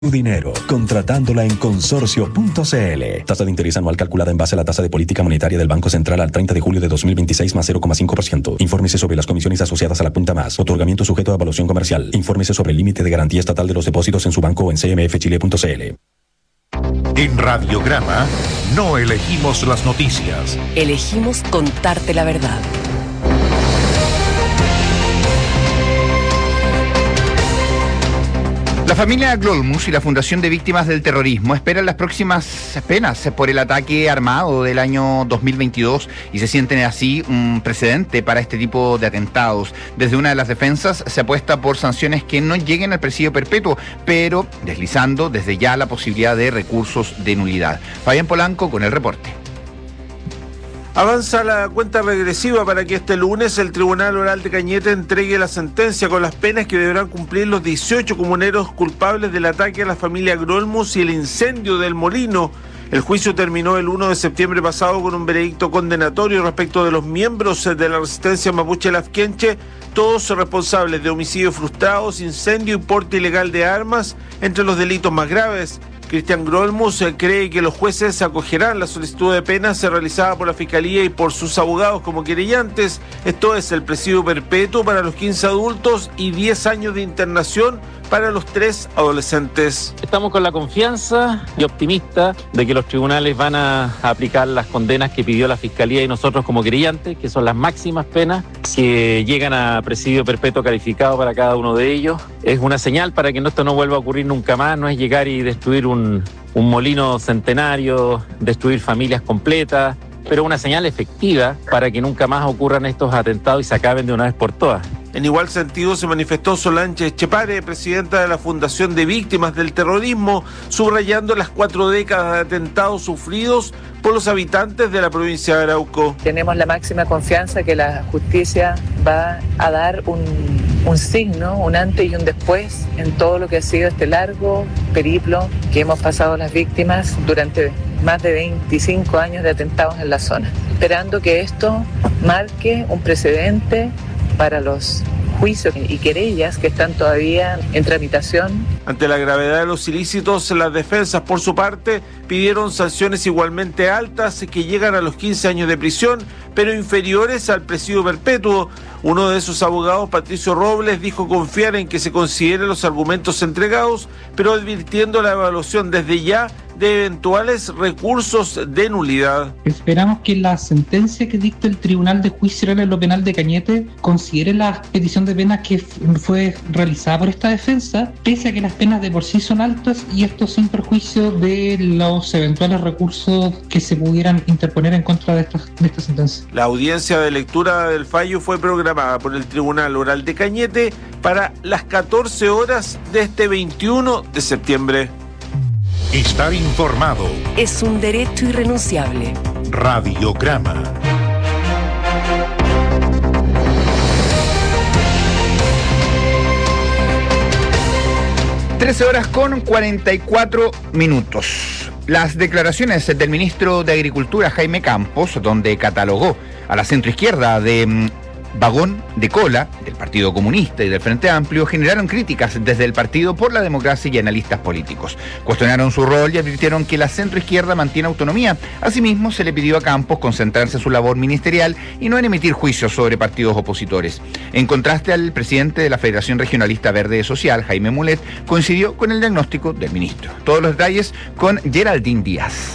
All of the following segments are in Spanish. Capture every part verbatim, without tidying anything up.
Tu dinero, contratándola en consorcio punto c l. Tasa de interés anual calculada en base a la tasa de política monetaria del Banco Central al treinta de julio de dos mil veintiséis más cero coma cinco por ciento. Infórmese sobre las comisiones asociadas a la punta más. Otorgamiento sujeto a evaluación comercial. Infórmese sobre el límite de garantía estatal de los depósitos en su banco o en c m f chile punto c l. En Radiograma no elegimos las noticias. Elegimos contarte la verdad. La familia Glolmus y la Fundación de Víctimas del Terrorismo esperan las próximas penas por el ataque armado del año dos mil veintidós y se sienten así un precedente para este tipo de atentados. Desde una de las defensas se apuesta por sanciones que no lleguen al presidio perpetuo, pero deslizando desde ya la posibilidad de recursos de nulidad. Fabián Polanco con el reporte. Avanza la cuenta regresiva para que este lunes el Tribunal Oral de Cañete entregue la sentencia con las penas que deberán cumplir los dieciocho comuneros culpables del ataque a la familia Glolmus y el incendio del molino. El juicio terminó el primero de septiembre pasado con un veredicto condenatorio respecto de los miembros de la resistencia mapuche Lafkenche, todos responsables de homicidios frustrados, incendio y porte ilegal de armas, entre los delitos más graves. Cristian Glolmus cree que los jueces acogerán la solicitud de penas realizada por la Fiscalía y por sus abogados como querellantes. Esto es el presidio perpetuo para los quince adultos y diez años de internación para los tres adolescentes. Estamos con la confianza y optimista de que los tribunales van a aplicar las condenas que pidió la Fiscalía y nosotros como querellantes, que son las máximas penas que llegan a presidio perpetuo calificado para cada uno de ellos. Es una señal para que esto no vuelva a ocurrir nunca más, no es llegar y destruir un, un molino centenario, destruir familias completas, pero una señal efectiva para que nunca más ocurran estos atentados y se acaben de una vez por todas. En igual sentido se manifestó Solange Echepare, presidenta de la Fundación de Víctimas del Terrorismo, subrayando las cuatro décadas de atentados sufridos por los habitantes de la provincia de Arauco. Tenemos la máxima confianza que la justicia va a dar un, un signo, un antes y un después en todo lo que ha sido este largo periplo que hemos pasado las víctimas durante más de veinticinco años de atentados en la zona, esperando que esto marque un precedente para los juicios y querellas que están todavía en tramitación. Ante la gravedad de los ilícitos, las defensas, por su parte, pidieron sanciones igualmente altas que llegan a los quince años de prisión, pero inferiores al presidio perpetuo. Uno de sus abogados, Patricio Robles, dijo confiar en que se consideren los argumentos entregados, pero advirtiendo la evaluación desde ya de eventuales recursos de nulidad. Esperamos que la sentencia que dicte el Tribunal de Juicio Oral en lo Penal de Cañete considere la petición de penas que fue realizada por esta defensa, pese a que las penas de por sí son altas y esto sin perjuicio de los eventuales recursos que se pudieran interponer en contra de esta, de esta sentencia. La audiencia de lectura del fallo fue programada por el Tribunal Oral de Cañete para las catorce horas de este veintiuno de septiembre. Estar informado es un derecho irrenunciable. Radiograma. trece horas con cuarenta y cuatro minutos. Las declaraciones del ministro de Agricultura, Jaime Campos, donde catalogó a la centroizquierda de mm, vagón de cola del Partido Comunista y del Frente Amplio, generaron críticas desde el Partido por la Democracia y analistas políticos. Cuestionaron su rol y advirtieron que la centroizquierda mantiene autonomía. Asimismo, se le pidió a Campos concentrarse en su labor ministerial y no en emitir juicios sobre partidos opositores. En contraste, al presidente de la Federación Regionalista Verde Social, Jaime Mulet, coincidió con el diagnóstico del ministro. Todos los detalles con Geraldine Díaz.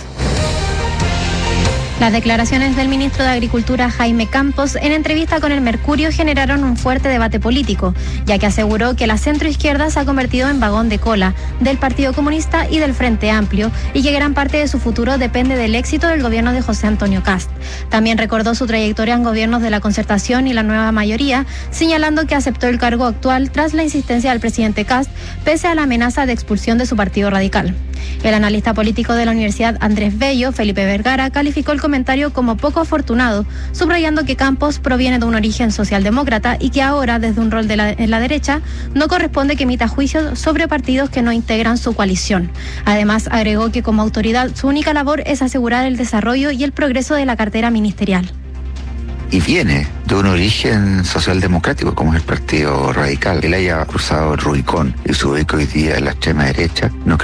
Las declaraciones del ministro de Agricultura, Jaime Campos, en entrevista con El Mercurio generaron un fuerte debate político, ya que aseguró que la centroizquierda se ha convertido en vagón de cola del Partido Comunista y del Frente Amplio y que gran parte de su futuro depende del éxito del gobierno de José Antonio Kast. También recordó su trayectoria en gobiernos de la Concertación y la Nueva Mayoría, señalando que aceptó el cargo actual tras la insistencia del presidente Kast, pese a la amenaza de expulsión de su partido radical. El analista político de la Universidad Andrés Bello, Felipe Vergara, calificó el comentario como poco afortunado, subrayando que Campos proviene de un origen socialdemócrata y que ahora, desde un rol de la, en la derecha, no corresponde que emita juicios sobre partidos que no integran su coalición. Además, agregó que como autoridad su única labor es asegurar el desarrollo y el progreso de la cartera ministerial. y viene de un origen socialdemocrático como es el Partido Radical. Él haya cruzado el Rubicón y se ubica hoy día en la extrema derecha, no